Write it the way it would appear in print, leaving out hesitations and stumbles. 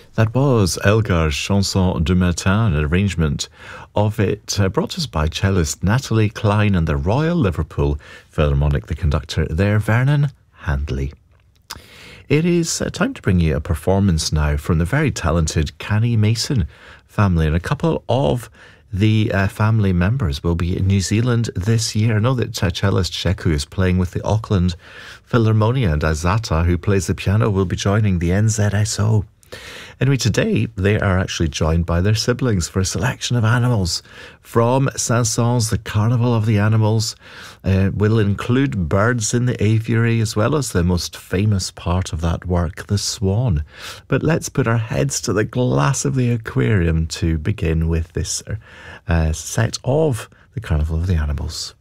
That was Elgar's Chanson du Matin, an arrangement of it brought to us by cellist Natalie Klein and the Royal Liverpool Philharmonic, the conductor there, Vernon Handley. It is time to bring you a performance now from the very talented Canny Mason family, and a couple of the family members will be in New Zealand this year. I know that cellist Sheku is playing with the Auckland Philharmonia, and Azata, who plays the piano, will be joining the NZSO. Anyway, today they are actually joined by their siblings for a selection of animals from Saint-Saëns, the Carnival of the Animals. Will include birds in the aviary, as well as the most famous part of that work, the swan. But let's put our heads to the glass of the aquarium to begin with this set of the Carnival of the Animals.